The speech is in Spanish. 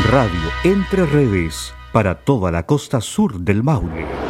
Radio Entre Redes para toda la costa sur del Maule.